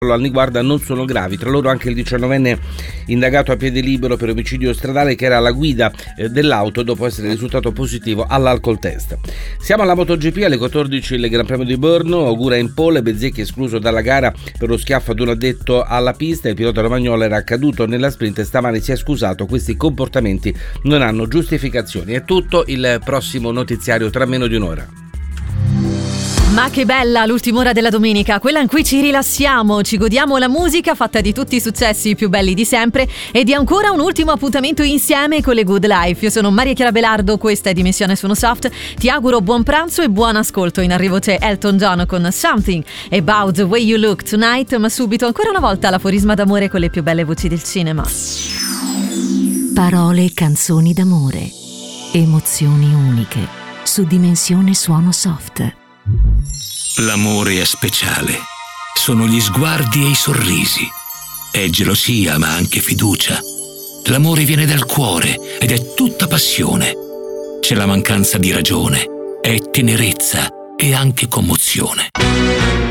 al riguardo non sono gravi, tra loro anche il 19enne indagato a piede libero per omicidio stradale che era alla guida dell'auto dopo essere risultato positivo all'alcol test. Siamo alla MotoGP, alle 14 il Gran Premio di Brno, Ogura in pole, Bezzecchi escluso dalla gara per lo schiaffo ad un addetto alla pista, il pilota romagnolo era caduto nella sprint e stamane si è scusato, questi comportamenti non hanno giustificazioni. È tutto, il prossimo notiziario tra meno di un'ora. Ma che bella l'ultima ora della domenica, quella in cui ci rilassiamo, ci godiamo la musica fatta di tutti i successi più belli di sempre e di ancora un ultimo appuntamento insieme con le Good Life. Io sono Maria Chiara Belardo, questa è Dimensione Suono Soft, ti auguro buon pranzo e buon ascolto. In arrivo c'è Elton John con Something About the Way You Look Tonight, ma subito ancora una volta l'aforisma d'amore con le più belle voci del cinema. Parole e canzoni d'amore, emozioni uniche su Dimensione Suono Soft. L'amore è speciale, sono gli sguardi e i sorrisi, è gelosia ma anche fiducia. L'amore viene dal cuore ed è tutta passione. C'è la mancanza di ragione, è tenerezza e anche commozione.